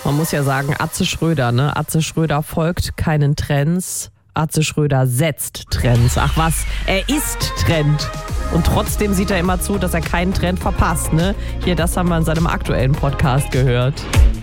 Man muss ja sagen, Atze Schröder, ne? Atze Schröder folgt keinen Trends. Atze Schröder setzt Trends. Ach was, er ist Trend. Und trotzdem sieht er immer zu, dass er keinen Trend verpasst, ne? Hier, das haben wir in seinem aktuellen Podcast gehört.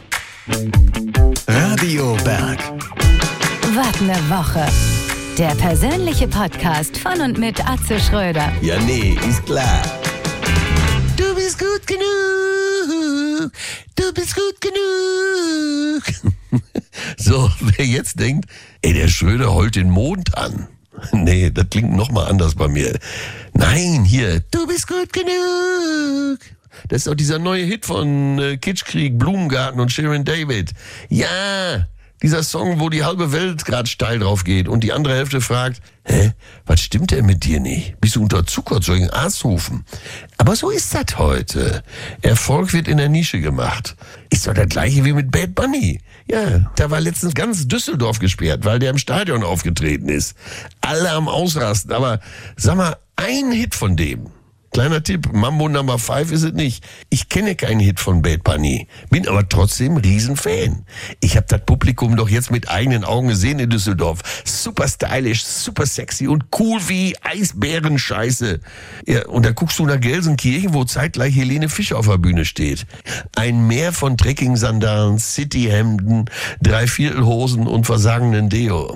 Radio Berg. Was eine Woche. Der persönliche Podcast von und mit Atze Schröder. Ja, nee, ist klar. Du bist gut genug. Du bist gut genug. So, wer jetzt denkt, ey, der Schröder heult den Mond an. Nee, das klingt nochmal anders bei mir. Nein, hier, du bist gut genug. Das ist doch dieser neue Hit von Kitschkrieg, Blumengarten und Shirin David. Ja, dieser Song, wo die halbe Welt gerade steil drauf geht und die andere Hälfte fragt, was stimmt denn mit dir nicht? Bist du unterzuckert, soll ich einen Arzt rufen? Aber so ist das heute. Erfolg wird in der Nische gemacht. Ist doch das gleiche wie mit Bad Bunny. Ja, da war letztens ganz Düsseldorf gesperrt, weil der im Stadion aufgetreten ist. Alle am Ausrasten, aber sag mal, ein Hit von dem. Kleiner Tipp, Mambo Number 5 ist es nicht. Ich kenne keinen Hit von Bad Bunny, bin aber trotzdem Riesenfan. Ich habe das Publikum doch jetzt mit eigenen Augen gesehen in Düsseldorf. Super stylisch, super sexy und cool wie Eisbärenscheiße. Ja, und da guckst du nach Gelsenkirchen, wo zeitgleich Helene Fischer auf der Bühne steht. Ein Meer von Trekking-Sandalen, Cityhemden, Dreiviertelhosen und versagenden Deo.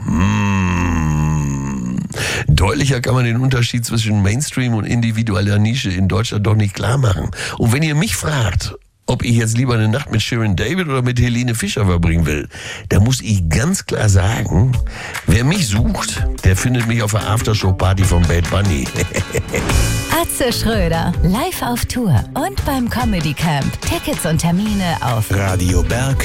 Deutlicher kann man den Unterschied zwischen Mainstream und individueller Nische in Deutschland doch nicht klar machen. Und wenn ihr mich fragt, ob ich jetzt lieber eine Nacht mit Shirin David oder mit Helene Fischer verbringen will, da muss ich ganz klar sagen, wer mich sucht, der findet mich auf der Aftershow-Party von Bad Bunny. Atze Schröder, live auf Tour und beim Comedy Camp. Tickets und Termine auf radioberg.de